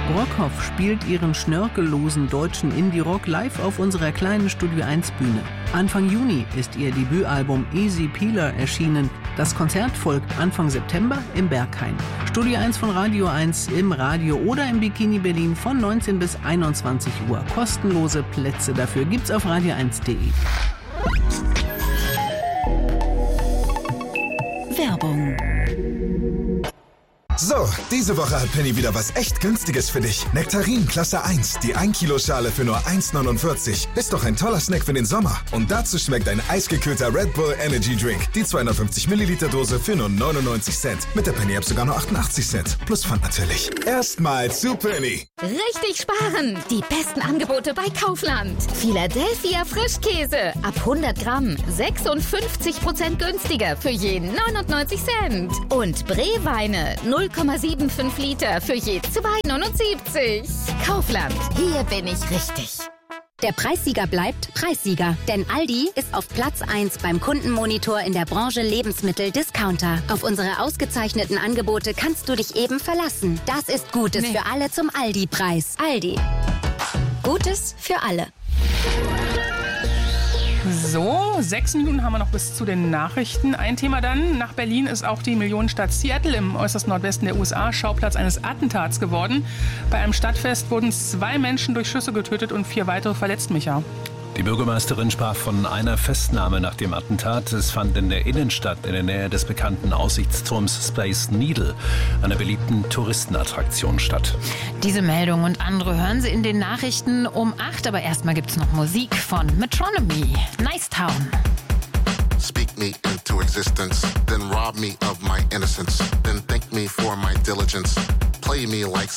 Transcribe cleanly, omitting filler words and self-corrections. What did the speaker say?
Brockhoff spielt ihren schnörkellosen deutschen Indie-Rock live auf unserer kleinen Studio 1 Bühne. Anfang Juni ist ihr Debütalbum Easy Peeler erschienen. Das Konzert folgt Anfang September im Berghain. Studio 1 von Radio 1 im Radio oder im Bikini Berlin von 19 bis 21 Uhr. Kostenlose Plätze dafür gibt's auf radio1.de. Werbung. So, diese Woche hat Penny wieder was echt Günstiges für dich. Nektarin Klasse 1, die 1 Kilo Schale für nur 1,49. Ist doch ein toller Snack für den Sommer. Und dazu schmeckt ein eisgekühlter Red Bull Energy Drink. Die 250 Milliliter Dose für nur 99 Cent. Mit der Penny-App sogar nur 88 Cent. Plus Pfand natürlich. Erstmal zu Penny. Richtig sparen! Die besten Angebote bei Kaufland. Philadelphia Frischkäse. Ab 100 Gramm 56% günstiger für je 99 Cent. Und Bree-Weine 0,75 Liter für je 2,79. Kaufland, hier bin ich richtig. Der Preissieger bleibt Preissieger, denn Aldi ist auf Platz 1 beim Kundenmonitor in der Branche Lebensmittel-Discounter. Auf unsere ausgezeichneten Angebote kannst du dich eben verlassen. Das ist Gutes für alle zum Aldi-Preis. Aldi. Gutes für alle. So, 6 Minuten haben wir noch bis zu den Nachrichten. Ein Thema dann. Nach Berlin ist auch die Millionenstadt Seattle im äußersten Nordwesten der USA Schauplatz eines Attentats geworden. Bei einem Stadtfest wurden 2 Menschen durch Schüsse getötet und 4 weitere verletzt, Micha. Die Bürgermeisterin sprach von einer Festnahme nach dem Attentat. Es fand in der Innenstadt in der Nähe des bekannten Aussichtsturms Space Needle, einer beliebten Touristenattraktion, statt. Diese Meldung und andere hören Sie in den Nachrichten um 8. Aber erstmal gibt's noch Musik von Metronomy. Nice Town. Speak me into existence, then rob me of my innocence, then thank me for my diligence. Play me like